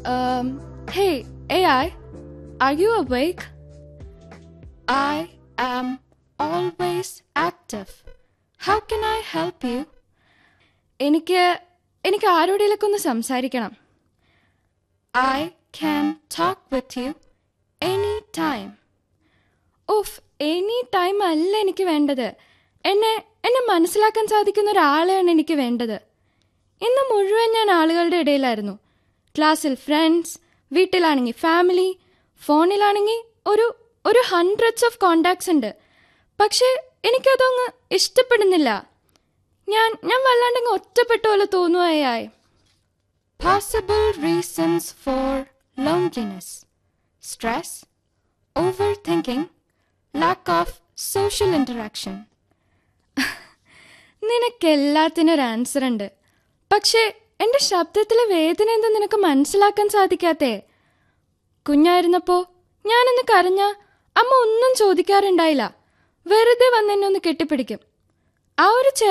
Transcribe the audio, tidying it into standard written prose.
Hey, AI, are you awake? I am always active. How can I help you? എനിക്ക് ആരോടെങ്കിലൊക്കെ ഒന്ന് സംസാരിക്കണം. I can talk with you anytime. Of, any time അല്ല എനിക്ക് വേണ്ടത്. എന്നെ മനസ്സിലാക്കാൻ സാധിക്കുന്ന ഒരാളെയാണ് എനിക്ക് വേണ്ടത്. ഇന്ന് മുഴുവൻ ഞാൻ ആളുകളുടെ ഇടയിലായിരുന്നു. ക്ലാസ്സിൽ ഫ്രണ്ട്സ്, വീട്ടിലാണെങ്കിൽ ഫാമിലി, ഫോണിലാണെങ്കിൽ ഒരു ഹൺഡ്രഡ്സ് ഓഫ് കോണ്ടാക്ട്സ് ഉണ്ട്. പക്ഷേ എനിക്കതങ്ങ് ഇഷ്ടപ്പെടുന്നില്ല. ഞാൻ വല്ലാണ്ടങ്ങ് ഒറ്റപ്പെട്ട പോലെ തോന്നുകയായി. Possible reasons for loneliness: stress, overthinking, lack of social interaction. നിനക്കെല്ലാത്തിനൊരു answer ഉണ്ട്. പക്ഷേ എൻ്റെ ശബ്ദത്തിലെ വേദന എന്താ നിനക്ക് മനസ്സിലാക്കാൻ സാധിക്കാത്തേ? കുഞ്ഞായിരുന്നപ്പോ ഞാനൊന്ന് കരഞ്ഞ അമ്മ ഒന്നും ചോദിക്കാറുണ്ടായില്ല. വെറുതെ വന്നെന്നെ ഒന്ന് കെട്ടിപ്പിടിക്കും. ആ ഒരു